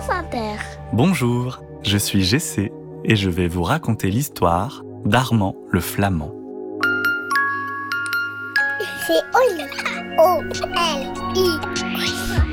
Inter. Bonjour, je suis Jessé et je vais vous raconter l'histoire d'Armand le Flamand. C'est Oli. O-L-I.